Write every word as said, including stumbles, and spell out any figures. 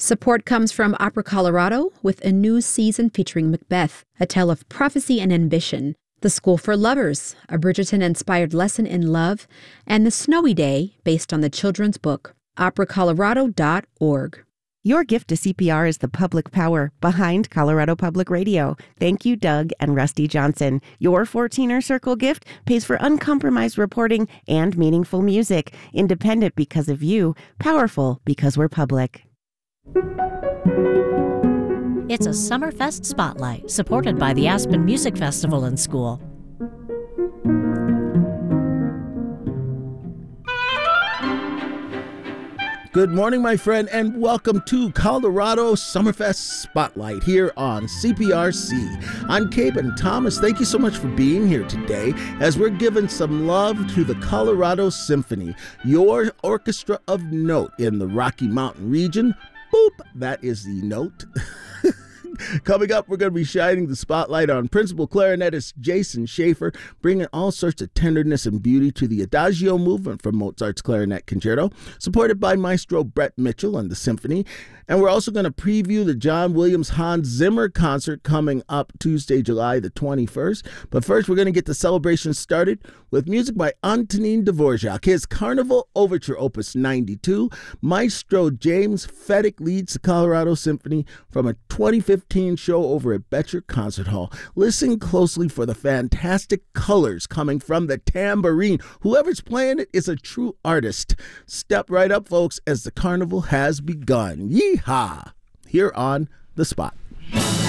Support comes from Opera Colorado with a new season featuring Macbeth, a tale of prophecy and ambition, The School for Lovers, a Bridgerton-inspired lesson in love, and The Snowy Day, based on the children's book. opera colorado dot org. Your gift to C P R is the public power behind Colorado Public Radio. Thank you, Doug and Rusty Johnson. Your fourteener Circle gift pays for uncompromised reporting and meaningful music. Independent because of you, powerful because we're public. It's a Summerfest Spotlight, supported by the Aspen Music Festival and School. Good morning, my friend, and welcome to Colorado Summerfest Spotlight here on C P R C. I'm Caben Thomas. Thank you so much for being here today as we're giving some love to the Colorado Symphony, your orchestra of note in the Rocky Mountain region. Boop, that is the note. Coming up, we're going to be shining the spotlight on principal clarinetist Jason Schaefer, bringing all sorts of tenderness and beauty to the Adagio movement from Mozart's Clarinet Concerto, supported by Maestro Brett Mitchell and the Symphony. And we're also going to preview the John Williams Hans Zimmer concert coming up Tuesday, July the twenty-first. But first, we're going to get the celebration started with music by Antonin Dvorak. His Carnival Overture, Opus ninety-two. Maestro James Fedek leads the Colorado Symphony from a twenty fifteen show over at Betcher Concert Hall. Listen closely for the fantastic colors coming from the tambourine. Whoever's playing it is a true artist. Step right up, folks, as the carnival has begun. Yeehaw! Here on The Spot.